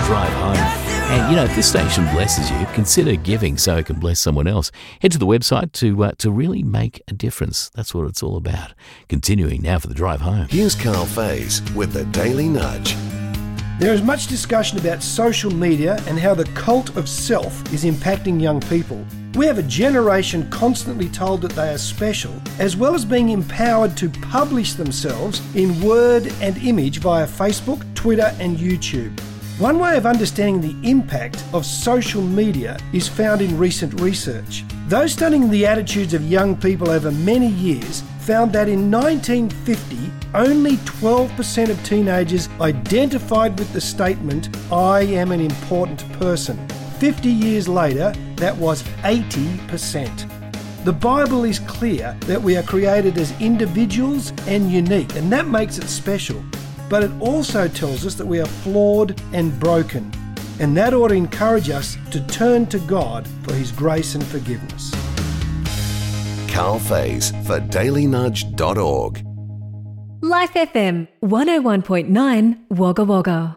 drive home. And, if this station blesses you, consider giving so it can bless someone else. Head to the website to really make a difference. That's what it's all about. Continuing now for the drive home. Here's Carl Faze with the Daily Nudge. There is much discussion about social media and how the cult of self is impacting young people. We have a generation constantly told that they are special, as well as being empowered to publish themselves in word and image via Facebook, Twitter and YouTube. One way of understanding the impact of social media is found in recent research. Those studying the attitudes of young people over many years found that in 1950, only 12% of teenagers identified with the statement, "I am an important person." 50 years later, that was 80%. The Bible is clear that we are created as individuals and unique, and that makes it special. But it also tells us that we are flawed and broken, and that ought to encourage us to turn to God for His grace and forgiveness. Carl Faze for dailynudge.org. Life FM 101.9 Wagga Wagga.